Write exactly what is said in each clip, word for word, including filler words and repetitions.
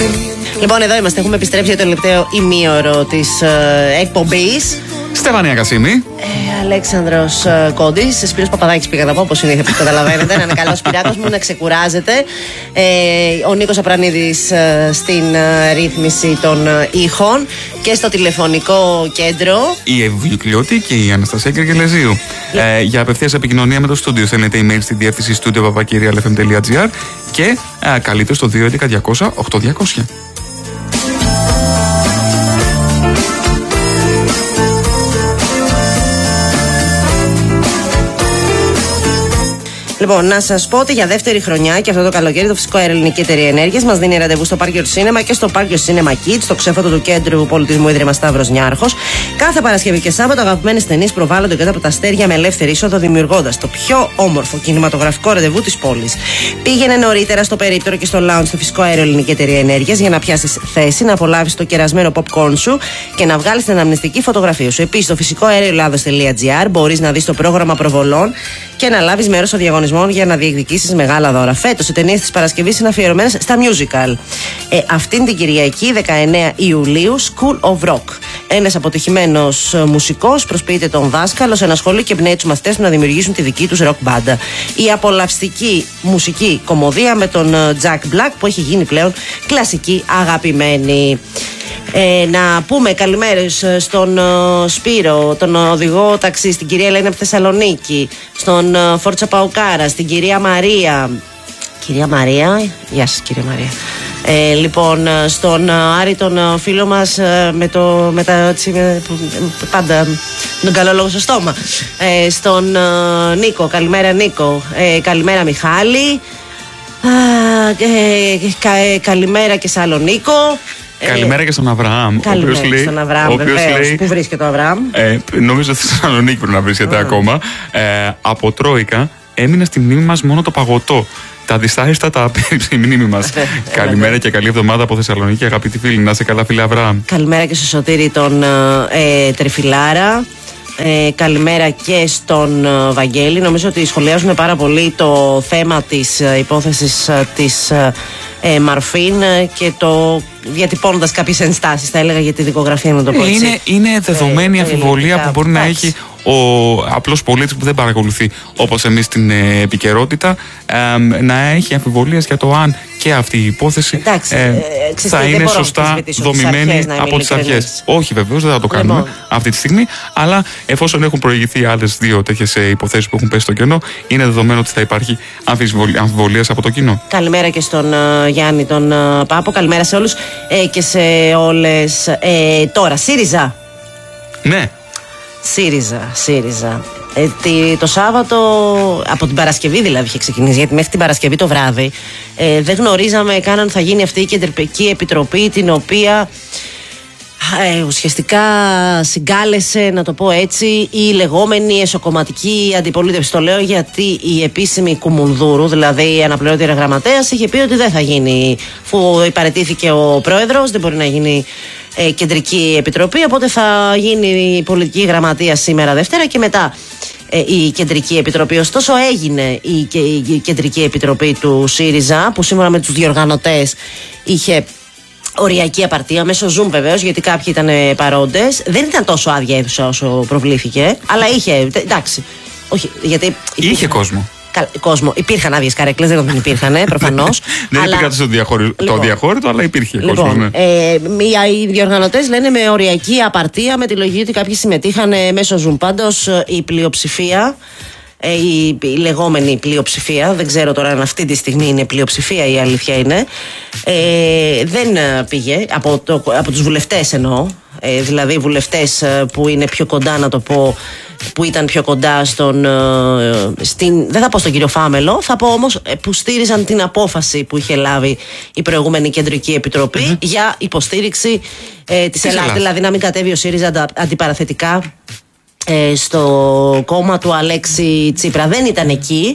Λοιπόν, εδώ είμαστε. Έχουμε επιστρέψει για το τελευταίο ημίωρο της ε, εκπομπής. Στέφανια Κασίμη. Ε, Αλέξανδρος ε, Κόντης. Σπύρος Παπαδάκης πήγα να πω, όπως είναι, καταλαβαίνετε. Να είναι καλός πειράτος μου, να ξεκουράζεται. Ε, ο Νίκος Απρανίδης ε, στην ε, ρύθμιση των ε, ήχων και στο τηλεφωνικό κέντρο. Η Ευβιουκλιώτη και η Αναστασία Κεργελεζίου. Ε, για απευθείας επικοινωνία με το στούντιο, στέλνετε email στη διεύθυνση studio παπάκι real f m dot g r και ε, καλείτε στο δύο έντεκα διακόσια οκτώ διακόσια. Λοιπόν, να σας πω ότι για δεύτερη χρονιά και αυτό το καλοκαίρι το Φυσικό Αέριο Ελληνική Εταιρεία Ενέργειας μας δίνει ραντεβού στο Πάρκιο Cinema και στο Πάρκιο Cinema Kids, στο ξέφωτο του Κέντρου Πολιτισμού Ίδρυμα Σταύρος Νιάρχος. Κάθε Παρασκευή και Σάββατο αγαπημένες ταινίες προβάλλονται κάτω από τα αστέρια με ελεύθερη είσοδο, δημιουργώντας το πιο όμορφο κινηματογραφικό ραντεβού της πόλης. Πήγαινε νωρίτερα στο περίπτερο και στο lounge στο Φυσικό Αέριο Ελληνική Εταιρεία Ενέργειας για να πιάσεις θέση, να απολαύσεις το κερασμένο popcorn σου και να βγάλεις την αναμνηστική φωτογραφία σου. Επίσης, στο φυσικό αέριο ελλάδος τελεία gr μπορείς να δεις το πρόγραμμα προβολών και να λάβεις μέρος στο διαγωνισμό για να διεκδικήσεις μεγάλα δώρα. Φέτος οι ταινίες της Παρασκευής είναι αφιερωμένες στα musical. Ε, αυτήν την Κυριακή, δεκαεννέα Ιουλίου, School of Rock. Ένας αποτυχημένος μουσικός προσποιείται τον δάσκαλο σε ένα σχολείο και εμπνέει τους μαθητές του να δημιουργήσουν τη δική τους rock μπάντα. Η απολαυστική μουσική κομμωδία με τον Jack Black που έχει γίνει πλέον κλασική αγαπημένη. Ε, να πούμε καλημέρες στον uh, Σπύρο, τον οδηγό ταξί, στην κυρία Ελένη από Θεσσαλονίκη, στον uh, Φόρτσα Παουκάρα, στην κυρία Μαρία. Κυρία Μαρία, γεια σας κυρία Μαρία. Ε, λοιπόν, στον uh, Άρη τον uh, φίλο μας uh, με, το, με τα έτσι, με, πάντα τον καλό λόγο στο στόμα. Ε, στον uh, Νίκο, καλημέρα Νίκο, ε, καλημέρα Μιχάλη. Uh, ε, κα, ε, καλημέρα και σε άλλο Νίκο. Καλημέρα και στον Αβραάμ. Καλημέρα και στον Αβραάμ, βεβαίως. Πού βρίσκεται ο Αβραάμ? Ε, νομίζω στη Θεσσαλονίκη πρέπει να βρίσκεται ακόμα. Ε, από Τρόικα έμεινε στη μνήμη μας μόνο το παγωτό. Τα δυσάριστα τα απέριψε η μνήμη μας. Καλημέρα και καλή εβδομάδα από Θεσσαλονίκη, αγαπητοί φίλοι. Να είσαι καλά, φίλε Αβραάμ. Καλημέρα και στο Σωτήρη τον ε, Τρεφιλάρα. Ε, καλημέρα και στον ε, Βαγγέλη. Νομίζω ότι σχολιάζουν πάρα πολύ το θέμα της ε, υπόθεσης ε, της ε, ε, Μαρφίν ε, και το διατυπώνοντας κάποιες ενστάσεις, θα έλεγα, για τη δικογραφία, να το πω έτσι. Είναι, είναι δεδομένη ε, αμφιβολία που μπορεί εντάξει. να έχει ο απλός πολίτης που δεν παρακολουθεί όπως εμείς την ε, επικαιρότητα, ε, να έχει αμφιβολίες για το αν και αυτή η υπόθεση εντάξει, ε, ε, θα είναι σωστά δομημένη από τις αρχές. Όχι, βεβαίως δεν θα το κάνουμε λοιπόν. αυτή τη στιγμή, αλλά εφόσον έχουν προηγηθεί άλλες δύο τέτοιες υποθέσεις που έχουν πέσει στο κενό, είναι δεδομένο ότι θα υπάρχει αμφιβολίες από το κοινό. Καλημέρα και στον uh, Γιάννη τον uh, Πάπο, καλημέρα σε όλους ε, και σε όλες. Ε, τώρα, ΣΥΡΙΖΑ. Ναι. ΣΥΡΙΖΑ, ΣΥΡΙΖΑ. Ε, τη, το Σάββατο, από την Παρασκευή δηλαδή είχε ξεκινήσει, γιατί μέχρι την Παρασκευή το βράδυ ε, δεν γνωρίζαμε καν αν θα γίνει αυτή η κεντρική επιτροπή, την οποία ε, ουσιαστικά συγκάλεσε, να το πω έτσι, η λεγόμενη εσωκομματική αντιπολίτευση. Το λέω γιατί η επίσημη Κουμουνδούρου, δηλαδή η αναπληρωτή γραμματέας, είχε πει ότι δεν θα γίνει, αφού υπαρετήθηκε ο πρόεδρος, δεν μπορεί να γίνει Ε, κεντρική επιτροπή, οπότε θα γίνει η πολιτική γραμματεία σήμερα Δευτέρα και μετά ε, η κεντρική επιτροπή. Ωστόσο έγινε η, η, η κεντρική επιτροπή του ΣΥΡΙΖΑ, που σύμφωνα με τους διοργανωτές είχε οριακή απαρτία, μέσω Zoom βεβαίως, γιατί κάποιοι ήταν παρόντες. Δεν ήταν τόσο άδεια αίθουσα όσο προβλήθηκε, αλλά είχε, εντάξει, όχι, γιατί είχε, είχε κόσμο. Κόσμο. Υπήρχαν άδειες καρέκλες, δεν υπήρχαν προφανώς. Δεν αλλά... υπήρχαν στο διαχωρι... λοιπόν, το αδιαχώρητο, αλλά υπήρχε λοιπόν, κόσμο. Ναι. Ε, οι διοργανωτές λένε με οριακή απαρτία, με τη λογική ότι κάποιοι συμμετείχαν μέσω Zoom. Πάντως η πλειοψηφία, η, η λεγόμενη πλειοψηφία, δεν ξέρω τώρα αν αυτή τη στιγμή είναι πλειοψηφία, η αλήθεια είναι, ε, δεν πήγε από, το, από τους βουλευτές εννοώ. Ε, δηλαδή βουλευτές που είναι πιο κοντά, να το πω, που ήταν πιο κοντά στον, στην, δεν θα πω στον κύριο Φάμελο, θα πω όμως που στήριζαν την απόφαση που είχε λάβει η προηγούμενη κεντρική επιτροπή mm-hmm. για υποστήριξη ε, της Ελλάδα, δηλαδή να μην κατέβει ο ΣΥΡΙΖΑ αντα, αντιπαραθετικά ε, στο κόμμα του Αλέξη Τσίπρα. Δεν ήταν εκεί.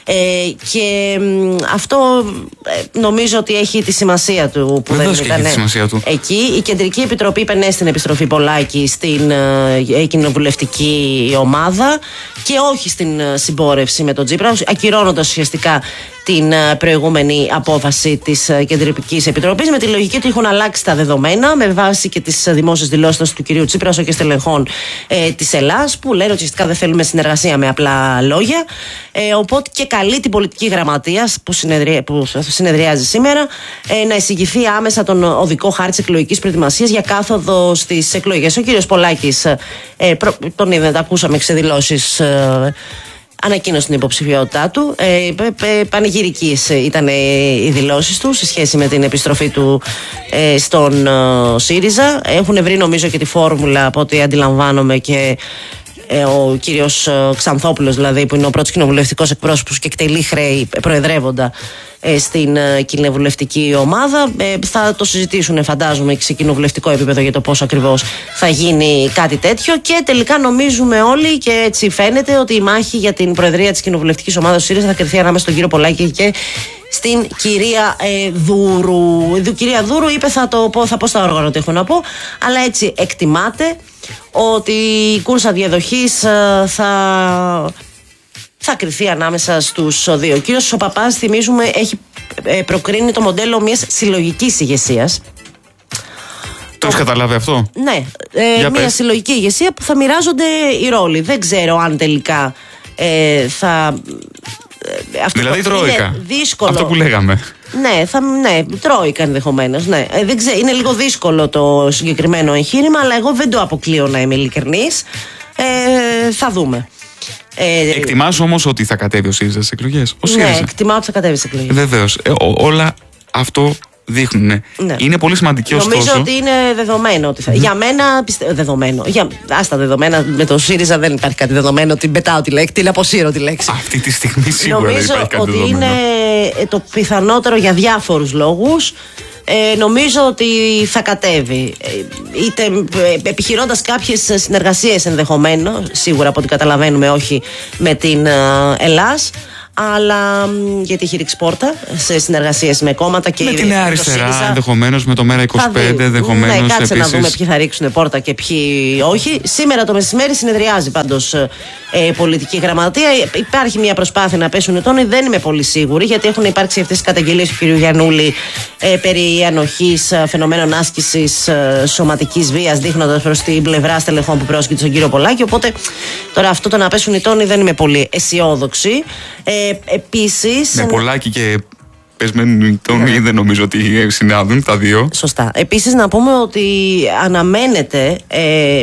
Ε, και αυτό ε, νομίζω ότι έχει τη σημασία του που Βεβαίως δεν ήταν έχει τη σημασία του. εκεί. Η Κεντρική Επιτροπή είπε στην επιστροφή Πολάκη στην ε, κοινοβουλευτική ομάδα και όχι στην ε, συμπόρευση με τον Τσίπρα, ακυρώνοντας ουσιαστικά την ε, προηγούμενη απόφαση της ε, Κεντρικής Επιτροπής, με τη λογική ότι έχουν αλλάξει τα δεδομένα με βάση και τις δημόσιες δηλώσεις του κυρίου Τσίπρα όσο και στελεχών ε, της Ελλάς, που λένε ότι ουσιαστικά δεν θέλουμε συνεργασία με απλά λόγια. Ε, οπότε και καλεί την πολιτική γραμματεία που, συνεδρια, που συνεδριάζει σήμερα ε, να εισηγηθεί άμεσα τον οδικό χάρτη της εκλογικής προετοιμασίας για κάθοδο στις εκλογές. Ο κύριος Πολάκης, ε, προ, τον είδε, τα ακούσαμε εξεδηλώσεις. Ε, Ανακοίνωσε την υποψηφιότητά του. Ε, Πανηγυρικής ήταν οι δηλώσεις του σε σχέση με την επιστροφή του ε, στον ε, ΣΥΡΙΖΑ. Έχουν βρει νομίζω και τη φόρμουλα από ό,τι αντιλαμβάνομαι και ε, ο κύριος Ξανθόπουλος, δηλαδή, που είναι ο πρώτος κοινοβουλευτικός εκπρόσωπος και εκτελεί χρέη προεδρεύοντα ε, στην ε, κοινοβουλευτική ομάδα. Ε, θα το συζητήσουν, φαντάζομαι, και σε κοινοβουλευτικό επίπεδο για το πώς ακριβώς θα γίνει κάτι τέτοιο. Και τελικά νομίζουμε όλοι, και έτσι φαίνεται, ότι η μάχη για την προεδρία της κοινοβουλευτικής ομάδας του ΣΥΡΙΖΑ θα κρυφθεί ανάμεσα στον κύριο Πολάκη και στην κυρία ε, Δούρου. Η κυρία Δούρου είπε, θα το πω, θα πω στα όργανα ότι έχω να πω, αλλά έτσι εκτιμάται ότι η κούρσα διαδοχής ε, θα, θα κρυφθεί ανάμεσα στους δύο. Ο κύριος Παπάς, θυμίζουμε, έχει ε, προκρίνει το μοντέλο μιας συλλογικής ηγεσίας. Το έχεις καταλάβει αυτό? Ναι, ε, μια πες. Συλλογική ηγεσία που θα μοιράζονται οι ρόλοι. Δεν ξέρω αν τελικά ε, θα... Αυτό δηλαδή τρόικα. Δύσκολο. Αυτό που λέγαμε. Ναι, θα, ναι τρόικα ενδεχομένως. Ναι. Ε, δεν ξέρω, είναι λίγο δύσκολο το συγκεκριμένο εγχείρημα, αλλά εγώ δεν το αποκλείω, να είμαι ειλικρινής. Ε, θα δούμε. Ε, Εκτιμάς όμως ότι θα κατέβει ο ΣΥΡΙΖΑ στις εκλογές? Ναι, εκτιμάω ότι θα κατέβει στις εκλογές. Βεβαίως. Ε, όλα αυτό δείχνουν. Ναι. Είναι πολύ σημαντική ωστόσο. Νομίζω ότι είναι δεδομένο ότι θα... Mm. Για μένα πιστεύω δεδομένο. Για... Άστα δεδομένα, με το ΣΥΡΙΖΑ δεν υπάρχει κάτι δεδομένο ότι πετάω τη λέξη, την αποσύρω τη λέξη. Αυτή τη στιγμή σίγουρα δεν υπάρχει κάτι δεδομένο. Νομίζω ότι είναι το πιθανότερο για διάφορους λόγους. Ε, νομίζω ότι θα κατέβει, είτε επιχειρώντας κάποιες συνεργασίες ενδεχομένως, σίγουρα από ό,τι καταλαβαίνουμε όχι με την Ελλάς, αλλά γιατί έχει ρίξει πόρτα σε συνεργασίες με κόμματα και με την Νέα Αριστερά, ενδεχομένως με το Μέρα είκοσι πέντε, ενδεχομένως. Ναι, κάτσε επίσης να δούμε ποιοι θα ρίξουν πόρτα και ποιοι όχι. Σήμερα το μεσημέρι συνεδριάζει πάντως ε, πολιτική γραμματεία. Υπάρχει μια προσπάθεια να πέσουν τόνοι, δεν είμαι πολύ σίγουρη, γιατί έχουν υπάρξει αυτές τις καταγγελίες του κ. Γιαννούλη ε, περί ανοχής, φαινομένων άσκησης ε, σωματικής βίας, δείχνοντας προς την πλευρά στελεχών που πρόσκειται στον κύριο Πολάκη. Οπότε τώρα αυτό το να πέσουν οι τόνοι δεν είμαι πολύ αισιόδοξη. Ε, επίσης. Με Πολάκη και πεσμένοι τόνοι ναι. Δεν νομίζω ότι συνάδουν τα δύο. Σωστά. Επίσης να πούμε ότι αναμένεται ε,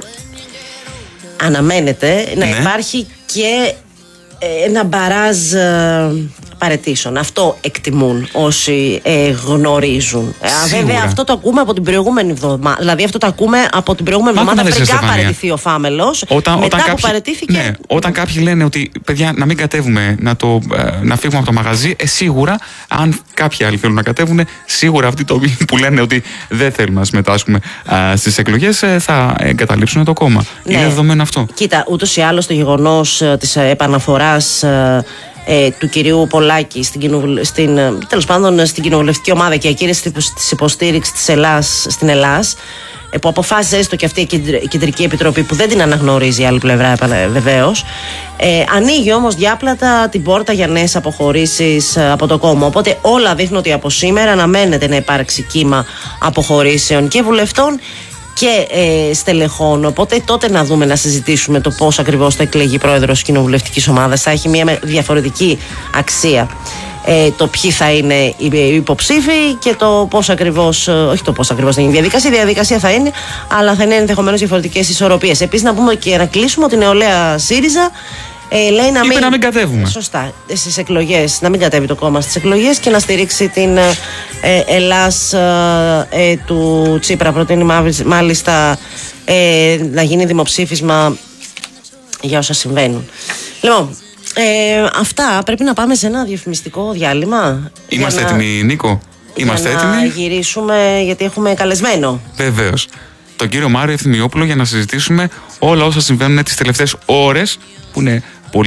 αναμένεται ναι. να υπάρχει και ένα μπαράζ ε, παραιτήσεων. Αυτό εκτιμούν όσοι ε, γνωρίζουν. Ε, βέβαια αυτό το ακούμε από την προηγούμενη εβδομάδα. Δηλαδή αυτό το ακούμε από την προηγούμενη εβδομάδα πριν καν παραιτηθεί ο Φάμελος. Όταν, μετά όταν που κάποιοι, παραιτήθηκε. Ναι, όταν κάποιοι λένε ότι παιδιά να μην κατέβουμε, να, το, να φύγουμε από το μαγαζί, ε, σίγουρα αν κάποιοι άλλοι θέλουν να κατέβουν, σίγουρα αυτοί το, που λένε ότι δεν θέλουμε να συμμετάσχουμε στις εκλογές ε, θα εγκαταλείψουν το κόμμα. Ναι. Είναι δεδομένο αυτό. Κοίτα, ούτως ή άλλως το γεγονός της επαναφοράς Ε, του κυρίου Πολάκη στην, κοινοβουλ... στην, τέλος πάντων, στην κοινοβουλευτική ομάδα και ακύρωση της υποστήριξης της Ελλάς στην Ελλάς, ε, που αποφάσισε έστω και αυτή η Κεντρική Επιτροπή που δεν την αναγνωρίζει η άλλη πλευρά βεβαίως, ε, ανοίγει όμως διάπλατα την πόρτα για νέες αποχωρήσεις από το κόμμα. Οπότε όλα δείχνουν ότι από σήμερα αναμένεται να υπάρξει κύμα αποχωρήσεων και βουλευτών και ε, στελεχών. Οπότε τότε να δούμε, να συζητήσουμε το πώς ακριβώς θα εκλεγεί πρόεδρος κοινοβουλευτικής ομάδας. Θα έχει μια διαφορετική αξία ε, το ποιοι θα είναι οι υποψήφοι και το πώς ακριβώς, όχι το πώς ακριβώς θα είναι η διαδικασία. Η διαδικασία θα είναι, αλλά θα είναι ενδεχομένως διαφορετικές ισορροπίες. Επίσης να πούμε και να κλείσουμε ότι η νεολαία ΣΥΡΙΖΑ Ε, λέει να μην, να μην κατέβουμε. Σωστά. Στις εκλογές, να μην κατέβει το κόμμα στις εκλογές και να στηρίξει την ε, Ελλάς ε, του Τσίπρα. Προτείνει μάλιστα ε, να γίνει δημοψήφισμα για όσα συμβαίνουν. Λοιπόν, ε, αυτά. Πρέπει να πάμε σε ένα διαφημιστικό διάλειμμα. Είμαστε να... έτοιμοι, Νίκο? Είμαστε για έτοιμοι. Να γυρίσουμε, γιατί έχουμε καλεσμένο. Βεβαίως. Τον κύριο Μάριο Ευθυμιόπουλο, για να συζητήσουμε όλα όσα συμβαίνουν τις τελευταίες ώρες, που είναι πολύ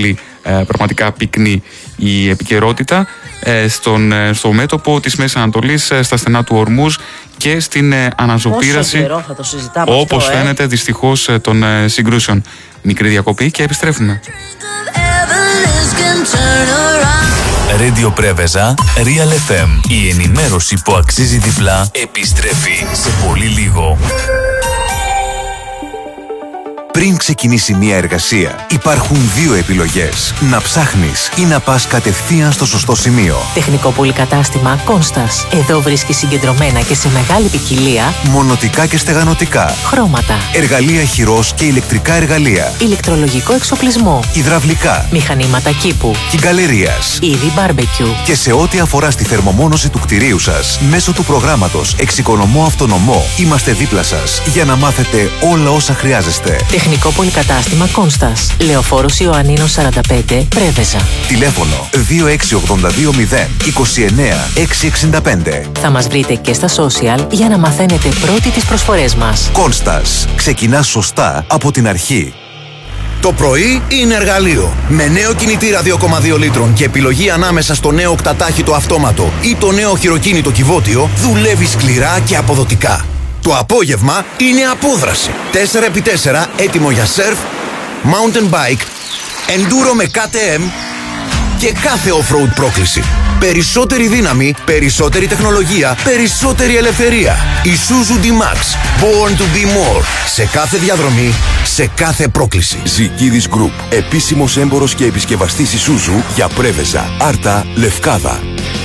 ε, πραγματικά πυκνή η επικαιρότητα ε, στον, ε, στο μέτωπο της Μέσης Ανατολής, ε, στα στενά του Ορμούζ και στην ε, αναζωπήραση, όπως αυτό, φαίνεται, ε? δυστυχώς ε, των ε, συγκρούσεων. Μικρή διακοπή και επιστρέφουμε. Radio Πρέβεζα, Real εφ εμ. Η ενημέρωση που αξίζει διπλά επιστρέφει σε πολύ λίγο. Πριν ξεκινήσει μια εργασία, υπάρχουν δύο επιλογές. Να ψάχνεις ή να πας κατευθείαν στο σωστό σημείο. Τεχνικό πολυκατάστημα Κόνστας. Εδώ βρίσκεις συγκεντρωμένα και σε μεγάλη ποικιλία μονοτικά και στεγανοτικά, χρώματα, εργαλεία χειρός και ηλεκτρικά εργαλεία, ηλεκτρολογικό εξοπλισμό, υδραυλικά, μηχανήματα κήπου, κυγκαλερίας, είδη μπάρμπεκιου. Και σε ό,τι αφορά στη θερμομόνωση του κτηρίου σας, μέσω του προγράμματος Εξοικονομώ Αυτονομό, είμαστε δίπλα σας για να μάθετε όλα όσα χρειάζεστε. Τεχνικό πολυκατάστημα Κόνστας. Λεωφόρος Ιωαννίνων σαράντα πέντε, Πρέβεζα. Τηλέφωνο δύο έξι ογδόντα δύο μηδέν είκοσι εννέα εξακόσια εξήντα πέντε. Θα μας βρείτε και στα social για να μαθαίνετε πρώτοι τις προσφορές μας. Κόνστας. Ξεκινά σωστά από την αρχή. Το πρωί είναι εργαλείο. Με νέο κινητήρα δύο κόμμα δύο λίτρων και επιλογή ανάμεσα στο νέο οκτατάχυτο αυτόματο ή το νέο χειροκίνητο κυβότιο, δουλεύει σκληρά και αποδοτικά. Το απόγευμα είναι απόδραση. τέσσερα επί τέσσερα έτοιμο για σερφ, mountain bike, enduro με κέι τι εμ και κάθε off-road πρόκληση. Περισσότερη δύναμη, περισσότερη τεχνολογία, περισσότερη ελευθερία. Isuzu D-Max. Born to be more. Σε κάθε διαδρομή, σε κάθε πρόκληση. Ζικίδης Group. Επίσημος έμπορος και επισκευαστής Isuzu για Πρέβεζα, Άρτα, Λευκάδα.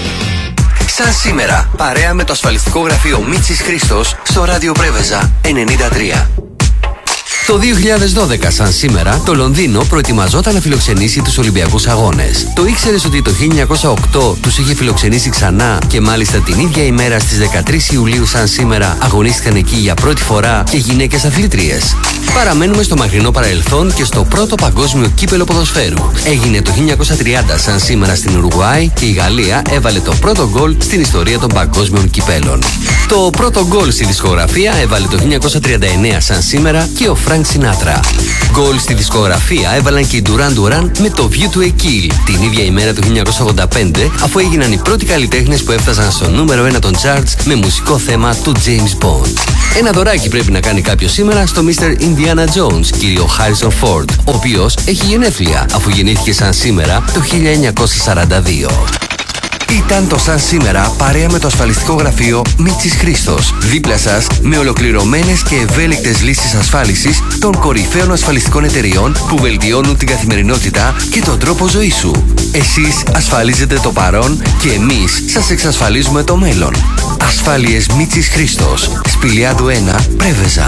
Σαν σήμερα, παρέα με το ασφαλιστικό γραφείο Μίτσης Χρήστος στο Ράδιο Πρέβεζα ενενήντα τρία. Το δύο χιλιάδες δώδεκα, σαν σήμερα, το Λονδίνο προετοιμαζόταν να φιλοξενήσει τους Ολυμπιακούς Αγώνες. Το ήξερες ότι το χίλια εννιακόσια οκτώ τους είχε φιλοξενήσει ξανά και μάλιστα την ίδια ημέρα στις δεκατρείς Ιουλίου, σαν σήμερα, αγωνίστηκαν εκεί για πρώτη φορά και γυναίκες αθλήτριες. Παραμένουμε στο μακρινό παρελθόν και στο πρώτο παγκόσμιο κύπελο ποδοσφαίρου. Έγινε το χίλια εννιακόσια τριάντα, σαν σήμερα, στην Ουρουγουάη και η Γαλλία έβαλε το πρώτο γκολ στην ιστορία των παγκόσμιων κυπέλων. Το πρώτο γκολ στη δισκογραφία έβαλε το χίλια εννιακόσια τριάντα εννέα, σαν σήμερα, και ο Φρανκ Σινάτρα. Γκολ στη δισκογραφία έβαλαν και οι Duran Duran με το View to a Kill την ίδια ημέρα του χίλια εννιακόσια ογδόντα πέντε, αφού έγιναν οι πρώτοι καλλιτέχνες που έφτασαν στο νούμερο ένα των charts με μουσικό θέμα του James Bond. Ένα δωράκι πρέπει να κάνει κάποιος σήμερα στο μίστερ Indiana Jones, κύριο Harrison Ford, ο οποίος έχει γενέθλια, αφού γεννήθηκε σαν σήμερα το χίλια εννιακόσια σαράντα δύο. Ήταν το σαν σήμερα παρέα με το ασφαλιστικό γραφείο Μίτσης Χρήστος. Δίπλα σας με ολοκληρωμένες και ευέλικτες λύσεις ασφάλισης των κορυφαίων ασφαλιστικών εταιριών που βελτιώνουν την καθημερινότητα και τον τρόπο ζωής σου. Εσείς ασφαλίζετε το παρόν και εμείς σας εξασφαλίζουμε το μέλλον. Ασφάλειες Μίτσης Χρήστος. Σπηλιάδου ένα, Πρέβεζα.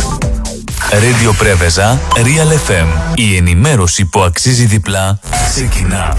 Radio Πρέβεζα, Real εφ εμ. Η ενημέρωση που αξίζει διπλά ξεκινά.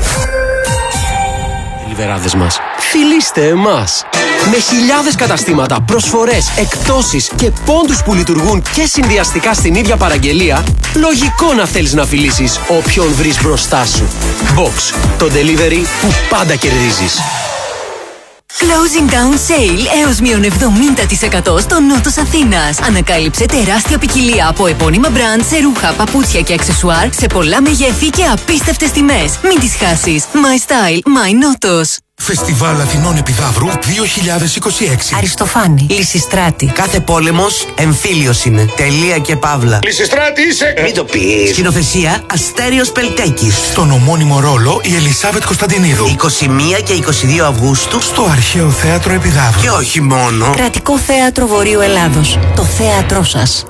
Μας. Φιλήστε εμάς! Με χιλιάδες καταστήματα, προσφορές, εκπτώσεις και πόντους που λειτουργούν και συνδυαστικά στην ίδια παραγγελία, λογικό να θέλεις να φιλήσεις όποιον βρεις μπροστά σου. Box, το delivery που πάντα κερδίζεις. Closing down sale έως μείον εβδομήντα τοις εκατό στο νότος Αθήνας. Ανακάλυψε τεράστια ποικιλία από επώνυμα μπραντ σε ρούχα, παπούτσια και αξεσουάρ σε πολλά μεγέθη και απίστευτες τιμές. Μην τις χάσεις. My style, my νότος. Φεστιβάλ Αθηνών Επιδαύρου δύο χιλιάδες είκοσι έξι. Αριστοφάνη, Λυσιστράτη. Κάθε πόλεμος εμφύλιος είναι. Τελεία και παύλα. Λυσιστράτη είσαι! Μην το πεις. Σκηνοθεσία Αστέριος Πελτέκης. Στον ομώνυμο ρόλο η Ελισάβετ Κωνσταντινίδου. είκοσι μία και είκοσι δύο Αυγούστου στο Αρχαίο Θέατρο Επιδαύρου. Και όχι μόνο. Κρατικό Θέατρο Βορείου Ελλάδος. Το θέατρό σας.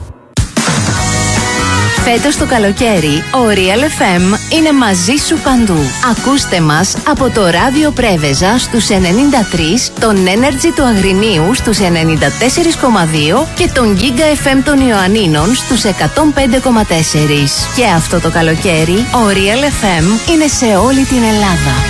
Φέτος το καλοκαίρι, ο Real εφ εμ είναι μαζί σου παντού. Ακούστε μας από το Ράδιο Πρέβεζα στους ενενήντα τρία, τον Energy του Αγρινίου στους ενενήντα τέσσερα κόμμα δύο και τον Giga εφ εμ των Ιωαννίνων στους εκατόν πέντε κόμμα τέσσερα. Και αυτό το καλοκαίρι, ο Real εφ εμ είναι σε όλη την Ελλάδα.